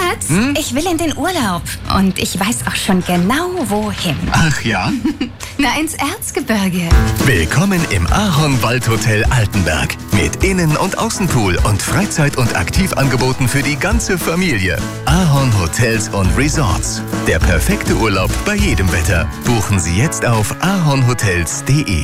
Schatz, ich will in den Urlaub. Und ich weiß auch schon genau, wohin. Ach ja? Na, ins Erzgebirge. Willkommen im Ahorn-Waldhotel Altenberg. Mit Innen- und Außenpool und Freizeit- und Aktivangeboten für die ganze Familie. Ahorn Hotels und Resorts. Der perfekte Urlaub bei jedem Wetter. Buchen Sie jetzt auf ahornhotels.de.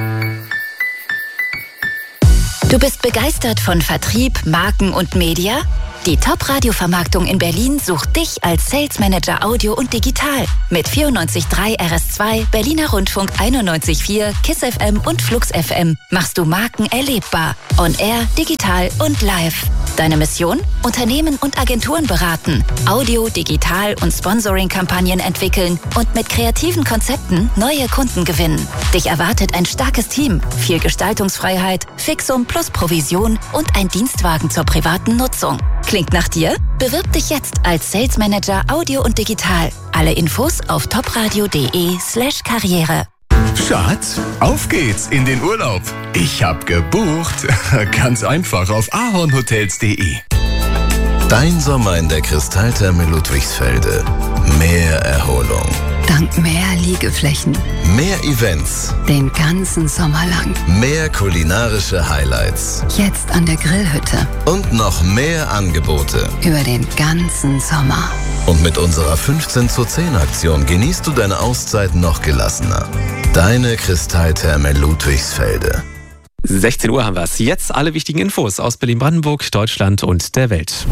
Du bist begeistert von Vertrieb, Marken und Media? Die Top-Radio-Vermarktung in Berlin sucht dich als Sales Manager Audio und Digital. Mit 94.3 RS2, Berliner Rundfunk 91.4, KISS FM und Flux FM machst du Marken erlebbar. On Air, digital und live. Deine Mission? Unternehmen und Agenturen beraten, Audio-, Digital- und Sponsoring-Kampagnen entwickeln und mit kreativen Konzepten neue Kunden gewinnen. Dich erwartet ein starkes Team, viel Gestaltungsfreiheit, Fixum plus Provision und ein Dienstwagen zur privaten Nutzung. Klingt nach dir? Bewirb dich jetzt als Sales Manager Audio und Digital. Alle Infos auf topradio.de/Karriere. Schatz, auf geht's in den Urlaub. Ich hab gebucht. Ganz einfach auf ahornhotels.de. Dein Sommer in der Kristalltherme Ludwigsfelde. Mehr Erholung. Dank mehr Liegeflächen. Mehr Events. Den ganzen Sommer lang. Mehr kulinarische Highlights. Jetzt an der Grillhütte. Und noch mehr Angebote. Über den ganzen Sommer. Und mit unserer 15:10 genießt du deine Auszeit noch gelassener. Deine Kristalltherme Ludwigsfelde. 16 Uhr haben wir es. Jetzt alle wichtigen Infos aus Berlin-Brandenburg, Deutschland und der Welt.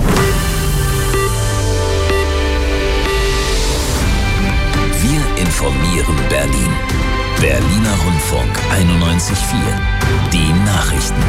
Wir informieren Berlin. Berliner Rundfunk 91.4. Die Nachrichten.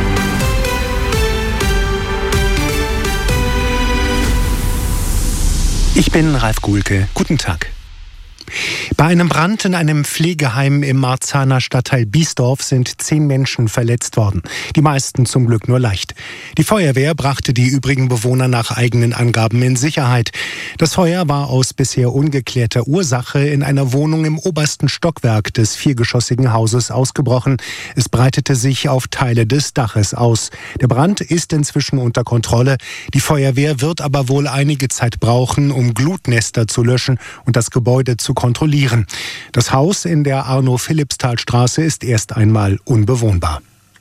Ich bin Ralf Guhlke. Guten Tag. Bei einem Brand in einem Pflegeheim im Marzahner Stadtteil Biesdorf sind 10 Menschen verletzt worden. Die meisten zum Glück nur leicht. Die Feuerwehr brachte die übrigen Bewohner nach eigenen Angaben in Sicherheit. Das Feuer war aus bisher ungeklärter Ursache in einer Wohnung im obersten Stockwerk des 4-geschossigen Hauses ausgebrochen. Es breitete sich auf Teile des Daches aus. Der Brand ist inzwischen unter Kontrolle. Die Feuerwehr wird aber wohl einige Zeit brauchen, um Glutnester zu löschen und das Gebäude zu kontrollieren. Das Haus in der Arno-Philippsthal-Straße ist erst einmal unbewohnbar.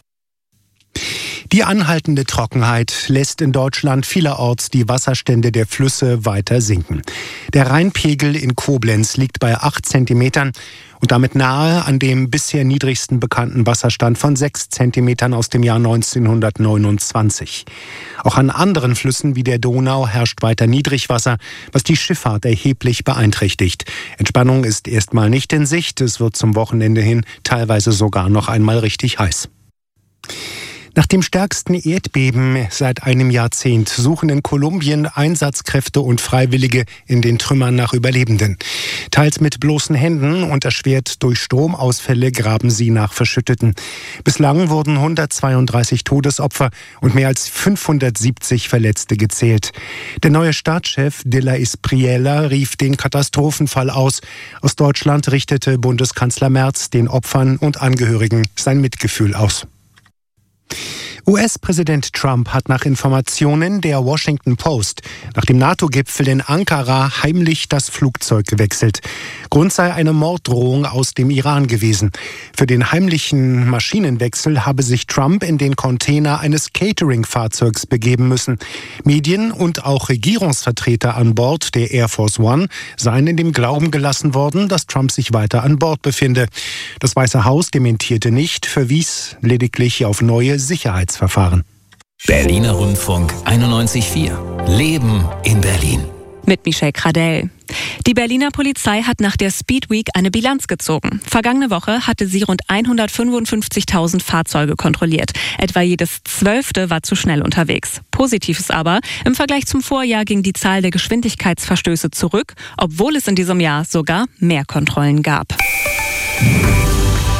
Die anhaltende Trockenheit lässt in Deutschland vielerorts die Wasserstände der Flüsse weiter sinken. Der Rheinpegel in Koblenz liegt bei 8 Zentimetern und damit nahe an dem bisher niedrigsten bekannten Wasserstand von 6 Zentimetern aus dem Jahr 1929. Auch an anderen Flüssen wie der Donau herrscht weiter Niedrigwasser, was die Schifffahrt erheblich beeinträchtigt. Entspannung ist erstmal nicht in Sicht. Es wird zum Wochenende hin teilweise sogar noch einmal richtig heiß. Nach dem stärksten Erdbeben seit einem Jahrzehnt suchen in Kolumbien Einsatzkräfte und Freiwillige in den Trümmern nach Überlebenden. Teils mit bloßen Händen und erschwert durch Stromausfälle graben sie nach Verschütteten. Bislang wurden 132 Todesopfer und mehr als 570 Verletzte gezählt. Der neue Staatschef de la Espriella rief den Katastrophenfall aus. Aus Deutschland richtete Bundeskanzler Merz den Opfern und Angehörigen sein Mitgefühl aus. US-Präsident Trump hat nach Informationen der Washington Post nach dem NATO-Gipfel in Ankara heimlich das Flugzeug gewechselt. Grund sei eine Morddrohung aus dem Iran gewesen. Für den heimlichen Maschinenwechsel habe sich Trump in den Container eines Catering-Fahrzeugs begeben müssen. Medien und auch Regierungsvertreter an Bord der Air Force One seien in dem Glauben gelassen worden, dass Trump sich weiter an Bord befinde. Das Weiße Haus dementierte nicht, verwies lediglich auf neue Sicherheitsverfahren. Berliner Rundfunk 91.4. Leben in Berlin. Mit Michelle Kradell. Die Berliner Polizei hat nach der Speed Week eine Bilanz gezogen. Vergangene Woche hatte sie rund 155.000 Fahrzeuge kontrolliert. Etwa jedes 12. war zu schnell unterwegs. Positiv ist aber, im Vergleich zum Vorjahr ging die Zahl der Geschwindigkeitsverstöße zurück, obwohl es in diesem Jahr sogar mehr Kontrollen gab.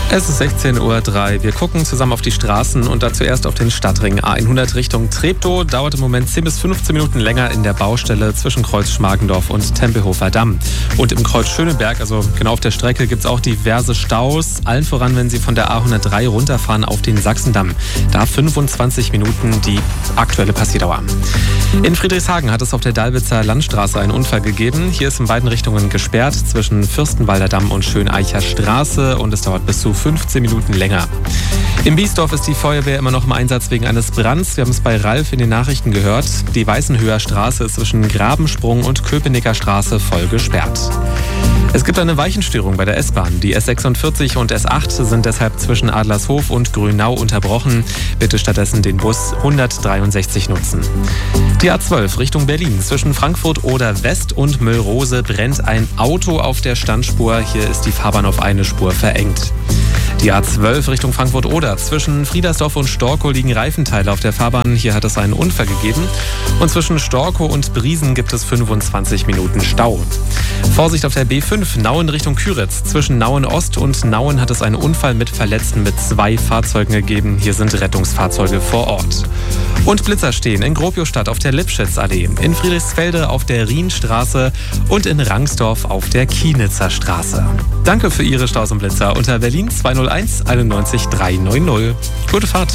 Es ist 16:03 Uhr. Wir gucken zusammen auf die Straßen und da zuerst auf den Stadtring A100 Richtung Treptow. Dauert im Moment 10 bis 15 Minuten länger in der Baustelle zwischen Kreuz Schmargendorf und Tempelhofer Damm. Und im Kreuz Schöneberg, also genau auf der Strecke, gibt es auch diverse Staus. Allen voran, wenn Sie von der A103 runterfahren auf den Sachsendamm. Da 25 Minuten die aktuelle Passierdauer. In Friedrichshagen hat es auf der Dalwitzer Landstraße einen Unfall gegeben. Hier ist in beiden Richtungen gesperrt zwischen Fürstenwalder Damm und Schöneicher Straße und es dauert bis zu 15 Minuten länger. In Biesdorf ist die Feuerwehr immer noch im Einsatz wegen eines Brands. Wir haben es bei Ralf in den Nachrichten gehört. Die Weißenhöher Straße ist zwischen Grabensprung und Köpenicker Straße voll gesperrt. Es gibt eine Weichenstörung bei der S-Bahn. Die S46 und S8 sind deshalb zwischen Adlershof und Grünau unterbrochen. Bitte stattdessen den Bus 163 nutzen. Die A12 Richtung Berlin. Zwischen Frankfurt oder West und Müllrose brennt ein Auto auf der Standspur. Hier ist die Fahrbahn auf eine Spur verengt. Die A12 Richtung Frankfurt-Oder. Zwischen Friedersdorf und Storkow liegen Reifenteile auf der Fahrbahn. Hier hat es einen Unfall gegeben. Und zwischen Storkow und Briesen gibt es 25 Minuten Stau. Vorsicht auf der B5 Nauen Richtung Küritz. Zwischen Nauen Ost und Nauen hat es einen Unfall mit Verletzten mit 2 Fahrzeugen gegeben. Hier sind Rettungsfahrzeuge vor Ort. Und Blitzer stehen in Gropiusstadt auf der Lipschitzallee, in Friedrichsfelde auf der Rienstraße und in Rangsdorf auf der Kienitzer Straße. Danke für Ihre Staus und Blitzer unter Berlin 201 91 390. Gute Fahrt!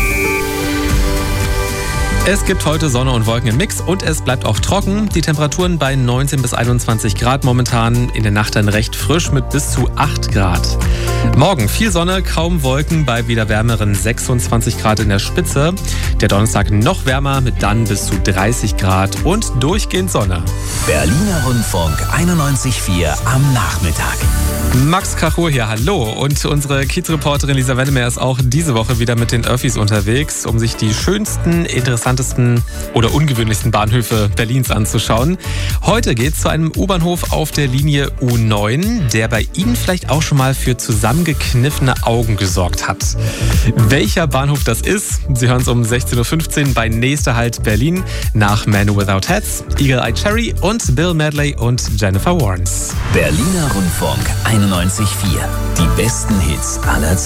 Es gibt heute Sonne und Wolken im Mix und es bleibt auch trocken. Die Temperaturen bei 19 bis 21 Grad momentan. In der Nacht dann recht frisch mit bis zu 8 Grad. Morgen viel Sonne, kaum Wolken bei wieder wärmeren 26 Grad in der Spitze. Der Donnerstag noch wärmer mit dann bis zu 30 Grad und durchgehend Sonne. Berliner Rundfunk 91.4 am Nachmittag. Max Kachur hier, hallo. Und unsere Kiezreporterin Lisa Wendemer ist auch diese Woche wieder mit den Öffis unterwegs, um sich die schönsten, interessantesten oder ungewöhnlichsten Bahnhöfe Berlins anzuschauen. Heute geht's zu einem U-Bahnhof auf der Linie U9, der bei Ihnen vielleicht auch schon mal für zusammengekniffene Augen gesorgt hat. Welcher Bahnhof das ist, Sie hören es um 16:15 Uhr bei Nächster Halt Berlin nach Man Without Hats, Eagle Eye Cherry und Bill Medley und Jennifer Warnes. Berliner Rundfunk 91.4. Die besten Hits aller Zeiten.